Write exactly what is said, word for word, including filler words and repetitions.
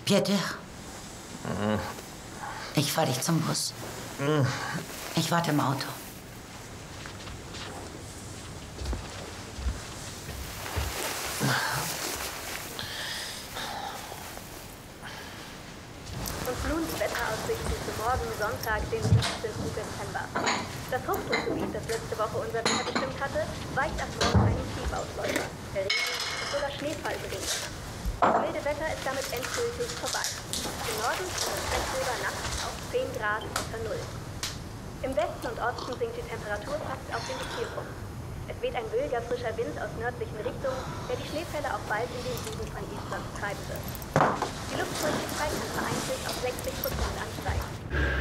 Pieter, ich fahre dich zum Bus. Ich warte im Auto. Und nun Wetteraussichten für morgen, Sonntag, den fünfzehnten September. Das Hochdruckgebiet, das letzte Woche unser Wetter bestimmt hatte, weicht ab morgen einen Tiefausläufer. Der Regen ist sogar Schneefall bedingt. Das milde Wetter ist damit endgültig vorbei. Im Norden ist das Temperatuр nachts auf zehn Grad unter Null. Im Westen und Osten sinkt die Temperatur fast auf den Gefrierpunkt. Es weht ein wilder, frischer Wind aus nördlichen Richtungen, der die Schneefälle auch bald in den Süden von Island treiben wird. Die Luftfeuchtigkeit kann vereinzelt auf sechzig Prozent ansteigen.